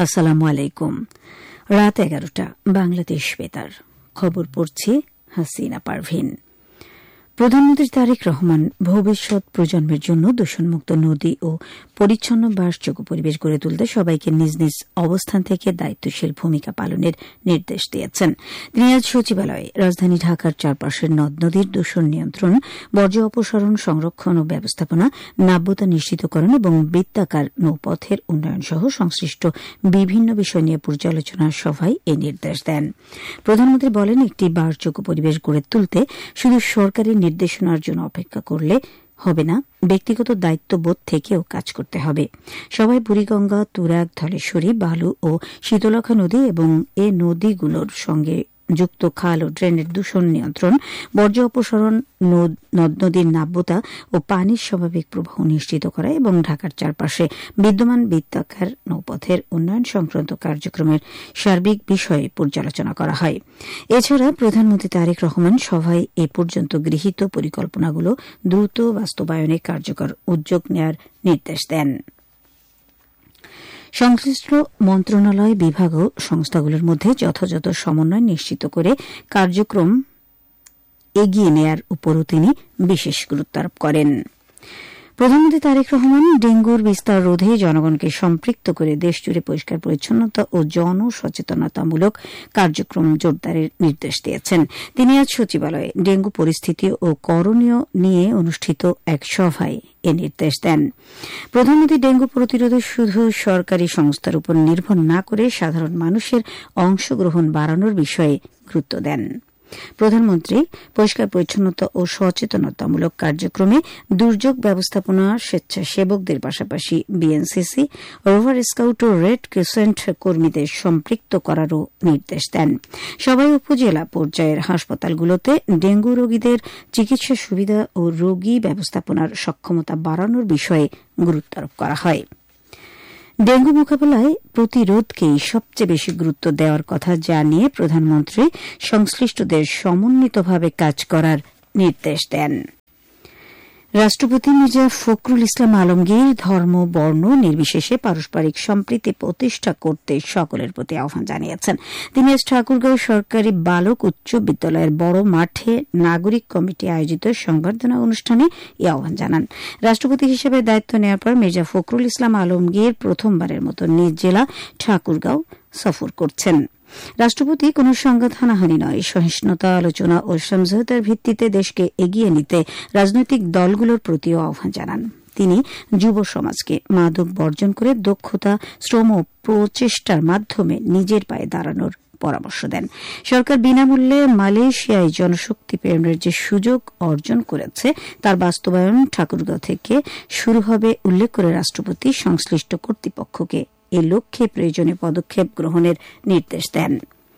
আসসালামু আলাইকুম। রাত 11টা, বাংলাদেশ বেতার। খবর পড়ছি হাসিনা পারভিন। প্রধানমন্ত্রী তারেক রহমান ভবিষ্যৎ প্রজন্মের জন্য দূষণমুক্ত নদী ও পরিচ্ছন্ন বাসযোগ্য পরিবেশ গড়ে তুলতে সবাইকে নিজ নিজ অবস্থান থেকে দায়িত্বশীল ভূমিকা পালনের নির্দেশ দিয়েছেন। তিনি আজ সচিবালয়ে রাজধানী ঢাকার চারপাশের নদ নদীর দূষণ নিয়ন্ত্রণ, বর্জ্য অপসারণ, সংরক্ষণ ও ব্যবস্থাপনা, নাব্যতা নিশ্চিতকরণ এবং বৃত্তাকার নৌপথের উন্নয়ন সহ সংশ্লিষ্ট বিভিন্ন বিষয় নিয়ে পর্যালোচনা সভায় এই নির্দেশ দেন। প্রধানমন্ত্রী বলেন, একটি বাসযোগ্য পরিবেশ গড়ে তুলতে শুধু সরকারি নির্দেশনার জন্য অপেক্ষা করলে হবে না, ব্যক্তিগত দায়িত্ববোধ থেকেও কাজ করতে হবে। সবাই বুড়িগঙ্গা, তুরাগ, ধলেশ্বরী, বালু ও শীতলক্ষা নদী এবং এ নদীগুলোর সঙ্গে যুক্ত খাল ও ড্রেনের দূষণ নিয়ন্ত্রণ, বর্জ্য অপসারণ, নদ নদীর নাব্যতা ও পানির স্বাভাবিক প্রবাহ নিশ্চিত করা এবং ঢাকার চারপাশে বিদ্যমান বৃত্তাকার নৌপথের উন্নয়ন সংক্রান্ত কার্যক্রমের সার্বিক বিষয়ে পর্যালোচনা করা হয়। এছাড়া প্রধানমন্ত্রী তারেক রহমান সভায় এ পর্যন্ত গৃহীত পরিকল্পনাগুলো দ্রুত বাস্তবায়নে কার্যকর উদ্যোগ নেওয়ার নির্দেশ দেন। সংশ্লিষ্ট মন্ত্রণালয়, বিভাগ ও সংস্থাগুলোর মধ্যে যথাযথ সমন্বয় নিশ্চিত করে কার্যক্রম এগিয়ে নেয়ার উপরও তিনি বিশেষ গুরুত্ব আরোপ করেন। প্রধানমন্ত্রী তারেক রহমান ডেঙ্গুর বিস্তার রোধে জনগণকে সম্পৃক্ত করে দেশজুড়ে পরিষ্কার পরিচ্ছন্নতা ও জনসচেতনতামূলক কার্যক্রম জোরদারের নির্দেশ দিয়েছেন। তিনি আজ সচিবালয়ে ডেঙ্গু পরিস্থিতি ও করণীয় নিয়ে অনুষ্ঠিত এক সভায় এ নির্দেশ দেন। প্রধানমন্ত্রী ডেঙ্গু প্রতিরোধে শুধু সরকারি সংস্থার উপর নির্ভর না করে সাধারণ মানুষের অংশগ্রহণ বাড়ানোর বিষয়ে গুরুত্ব দেন। প্রধানমন্ত্রী পরিষ্কার পরিচ্ছন্নতা ও সচেতনতামূলক কার্যক্রমে দুর্যোগ ব্যবস্থাপনা স্বেচ্ছাসেবকদের পাশাপাশি বিএনসিসি, রোভার স্কাউট ও রেড ক্রিসেন্ট কর্মীদের সম্পৃক্ত করারও নির্দেশ দেন। সবাই উপজেলা পর্যায়ের হাসপাতালগুলোতে ডেঙ্গু রোগীদের চিকিৎসা সুবিধা ও রোগী ব্যবস্থাপনার সক্ষমতা বাড়ানোর বিষয়ে গুরুত্ব আরোপ করা হয়। ডেঙ্গু মোকাবিলায় প্রতিরোধকেই সবচেয়ে বেশি গুরুত্ব দেওয়ার কথা জানিয়ে প্রধানমন্ত্রী সংশ্লিষ্টদের সমন্বিতভাবে কাজ করার নির্দেশ দেন। রাষ্ট্রপতি মির্জা ফখরুল ইসলাম আলমগীর ধর্ম, বর্ণ নির্বিশেষে পারস্পরিক সম্প্রীতি প্রতিষ্ঠা করতে সকলের প্রতি আহ্বান জানিয়েছেন। তিনি আজ ঠাকুরগাঁও সরকারি বালক উচ্চ বিদ্যালয়ের বড় মাঠে নাগরিক কমিটি আয়োজিত সংবর্ধনা অনুষ্ঠানে এই আহ্বান জানান। রাষ্ট্রপতি হিসেবে দায়িত্ব নেওয়ার পর মির্জা ফখরুল ইসলাম আলমগীর প্রথমবারের মতো নিজ জেলা ঠাকুরগাঁও সফর করছেন। রাষ্ট্রপতি কোন সংঘাত, হানাহানি নয়, সহিষ্ণুতা, আলোচনা ও সমঝোতার ভিত্তিতে দেশকে এগিয়ে নিতে রাজনৈতিক দলগুলোর প্রতিও আহ্বান জানান। তিনি যুব সমাজকে মাদক বর্জন করে দক্ষতা, শ্রম ও প্রচেষ্টার মাধ্যমে নিজের পায়ে দাঁড়ানোর পরামর্শ দেন। সরকার বিনামূল্যে মালয়েশিয়ায় জনশক্তি প্রেরণের যে সুযোগ অর্জন করেছে তার বাস্তবায়ন ঠাকুরগাঁও থেকে শুরু হবে উল্লেখ করে রাষ্ট্রপতি সংশ্লিষ্ট কর্তৃপক্ষকে এ লক্ষ্যে প্রয়োজনীয় পদক্ষেপ গ্রহণের নির্দেশ দেন।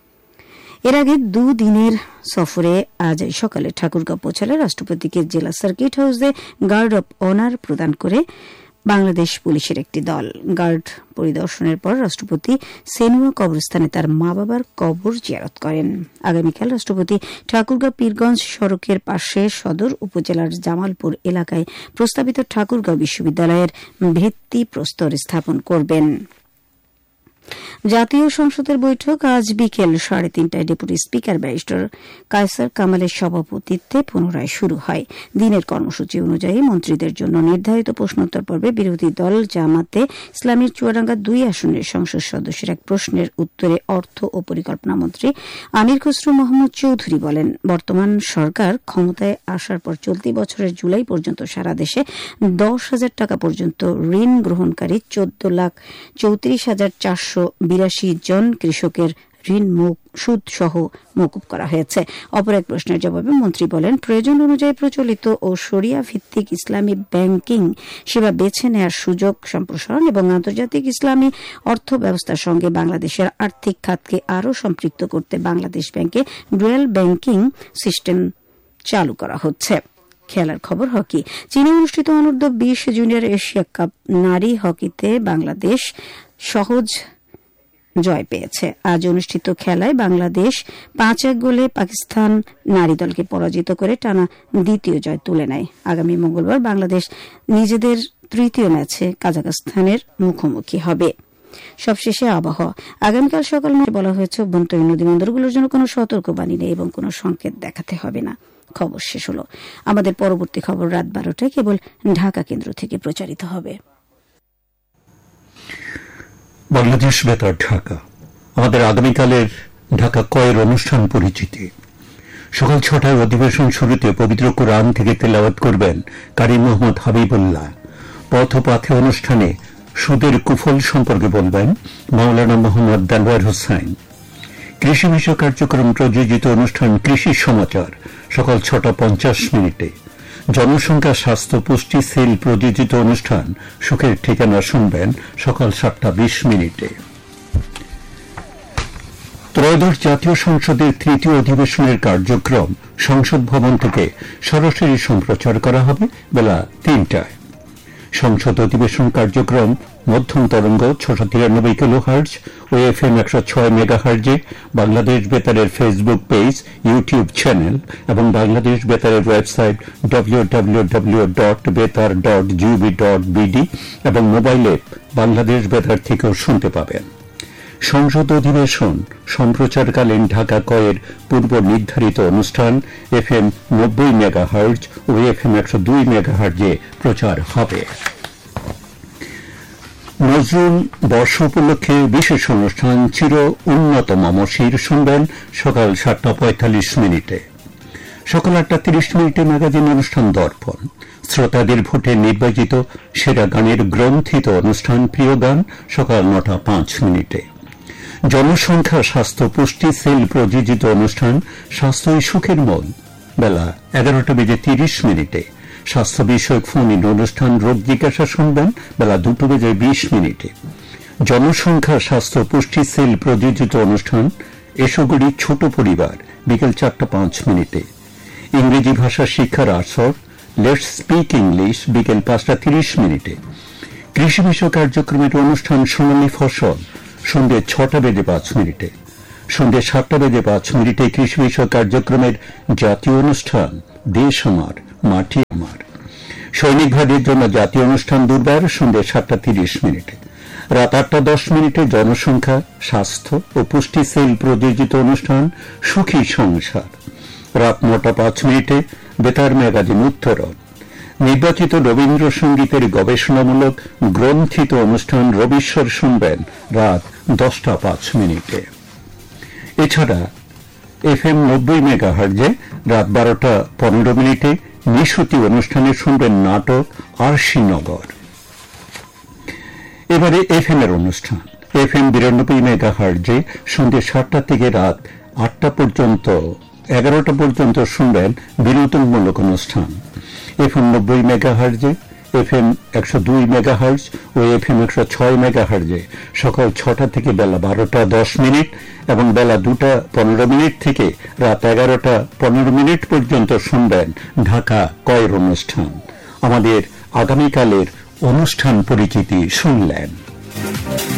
এর আগে দুদিনের সফরে আজ সকালে ঠাকুরগাঁও পৌঁছালে রাষ্ট্রপতিকে জেলা সার্কিট হাউসে গার্ড অব অনার প্রদান করে বাংলাদেশ পুলিশের একটি দল। গার্ড পরিদর্শনের পর রাষ্ট্রপতি সেনুয়া কবরস্থানে তার মা বাবার কবর জিয়ারত করেন। আগামীকাল রাষ্ট্রপতি ঠাকুরগাঁও পীরগঞ্জ সড়কের পাশে সদর উপজেলার জামালপুর এলাকায় প্রস্তাবিত ঠাকুরগাঁও বিশ্ববিদ্যালয়ের ভিত্তিপ্রস্তর স্থাপন করবেন। জাতীয় সংসদের বৈঠক আজ বিকেল 3:30টায় ডেপুটি স্পিকার ব্যারিস্টার কায়সার কামালের সভাপতিত্বে পুনরায় শুরু হয়। দিনের কর্মসূচি অনুযায়ী মন্ত্রীদের জন্য নির্ধারিত প্রশ্নোত্তর পর্বে বিরোধী দল জামাতে ইসলামীর চুয়াডাঙ্গা 2 আসনের সংসদ সদস্যের এক প্রশ্নের উত্তরে অর্থ ও পরিকল্পনা মন্ত্রী আমির খসরু মোহাম্মদ চৌধুরী বলেন, বর্তমান সরকার ক্ষমতায় আসার পর চলতি বছরের জুলাই পর্যন্ত সারা দেশে 10,000 টাকা পর্যন্ত ঋণ গ্রহণকারী 14,34,482 জন কৃষকের ঋণ সুদ সহ মওকুফ করা হয়েছে। অপর এক প্রশ্নের জবাবে মন্ত্রী বলেন, প্রয়োজন অনুযায়ী প্রচলিত ও শরিয়া ভিত্তিক ইসলামী ব্যাংকিং সেবা বেছে নেওয়ার সুযোগ সম্প্রসারণ এবং আন্তর্জাতিক ইসলামী অর্থ ব্যবস্থার সঙ্গে বাংলাদেশের আর্থিক খাতকে আরও সম্পৃক্ত করতে বাংলাদেশ ব্যাংকে ডুয়াল ব্যাংকিং সিস্টেম চালু করা হচ্ছে। খেলার খবর, হকি। চীনে অনুষ্ঠিত অনূর্ধ্ব 20 জুনিয়র এশিয়া কাপ নারী হকিতে বাংলাদেশ সহজ জয় পেয়েছে। আজ অনুষ্ঠিত খেলায় বাংলাদেশ 5-1 গোলে পাকিস্তান নারী দলকে পরাজিত করে টানা দ্বিতীয় জয় তুলে নেয়। আগামী মঙ্গলবার বাংলাদেশ নিজেদের তৃতীয় ম্যাচে কাজাখস্তানের মুখোমুখি হবে। সবশেষে আবহাওয়া। আগামীকাল সকাল বলা হয়েছে অভ্যন্তরীণ নদীবন্দরগুলোর জন্য কোনো সতর্কবাণী নেই এবং কোনো সংকেত দেখাতে হবে না। খবর শেষ হল। আমাদের পরবর্তী খবর রাত 12টায় কেবল ঢাকা কেন্দ্র থেকে প্রচারিত হবে। বাংলাদেশ বেতার ঢাকা। আমাদের আগামীকালের ঢাকা কয়ের অনুষ্ঠান পরিচিতি। সকাল 6টায় অধিবেশন শুরুতে পবিত্র কোরআন থেকে তেলাওয়াত করবেন কারি মোহাম্মদ হাবিবুল্লাহ। পথে অনুষ্ঠানে সুদের কুফল সম্পর্কে বলবেন মাওলানা মোহাম্মদ দেলওয়ার হোসাইন। কৃষি বিষয় কার্যক্রম প্রযোজিত অনুষ্ঠান কৃষি সমাচার সকাল 6:50। জনসংখ্যা স্বাস্থ্য পুষ্টি সেল প্রযোজিত অনুষ্ঠান সুখের ঠিকানা শুনবেন সকাল 7:20। ত্রয়োদশ জাতীয় সংসদের তৃতীয় অধিবেশনের কার্যক্রম সংসদ ভবন থেকে সরাসরি সম্প্রচার করা হবে বেলা 3টায়। সংসদ অধিবেশন কার্যক্রম মধ্যম তরঙ্গ 693 কিলোহার্জ ও FM 106 মেগাহার্জে Bangladesh বেতারের Facebook page, YouTube channel এবং বাংলাদেশ বেতারের ওয়েবসাইট www.betar.gov.bd এবং মোবাইল অ্যাপ বাংলাদেশ বেতার থেকেও শুনতে পাবেন। সংসদ অধিবেশন সম্প্রচারকালীন ঢাকা কয়ের পূর্ব নির্ধারিত অনুষ্ঠান FM 90 মেগাহার্জ ও FM 102 মেগাহার্জে প্রচার হবে। নজরুল বর্ষ উপলক্ষে বিশেষ অনুষ্ঠান চির উন্নত মামশির শুনবেন সকাল 7:45। সকাল 8:30 ম্যাগাজিন অনুষ্ঠান দর্পণ। শ্রোতাদের ভোটে নির্বাচিত সেরা গানের গ্রন্থিত অনুষ্ঠান প্রিয় গান সকাল 9:05। জনসংখ্যা স্বাস্থ্য পুষ্টি সেল প্রযোজিত অনুষ্ঠান স্বাস্থ্যই সুখের মূল বেলা 11:30। স্বাস্থ্য বিষয়ক ফোন ইন অনুষ্ঠান রোগ জিজ্ঞাসা শুনবেন বেলা 2:20। জনসংখ্যা স্বাস্থ্য পুষ্টি সেল প্রযোজিত অনুষ্ঠান এসোগড়ি ছোট পরিবার বিকেল 4:05। ইংরেজি ভাষা শিক্ষার আসর লেটস স্পিক ইংলিশ বিকেল 5:30। কৃষি বিষয় কার্যক্রমের অনুষ্ঠান সোনালী ফসল সন্ধ্যে 6:05। সন্ধ্যে 7:05 কৃষি বিষয় কার্যক্রমের জাতীয় অনুষ্ঠান দেশ আমার মাটি আমার। সৈনিক ভাইদের জন্য জাতীয় অনুষ্ঠান দুর্বার সন্ধ্যে 7:30। রাত 8:10 জনসংখ্যা স্বাস্থ্য ও পুষ্টি সেল প্রযোজিত অনুষ্ঠান সুখী সংসার। রাত 9:05 বেতার ম্যাগাজিন উত্তরণ। নির্বাচিত রবীন্দ্রসঙ্গীতের গবেষণামূলক গ্রন্থিত অনুষ্ঠান রবিশ্বর শুনবেন রাত 10:05। এছাড়া FM 90 মেগাহার্জে রাত 12:15 নিশুতি অনুষ্ঠানে শুনবেন নাটক আরশিনগর। এবারে FM এর অনুষ্ঠান FM 92 মেগাহার্জে সন্ধ্যে 7টা থেকে রাত 8টা পর্যন্ত 11টা পর্যন্ত শুনবেন বিনোদনমূলক অনুষ্ঠান। FM 90 মেগাহার্জে FM 102 মেগাহার্জ ও FM 106 মেগাহার্জে সকাল 6টা থেকে বেলা 12:10 এবং বেলা 2:15 থেকে রাত 11:15 পর্যন্ত শুনবেন ঢাকা কয়ের অনুষ্ঠান। আমাদের আগামীকালের অনুষ্ঠান পরিচিতি শুনলেন।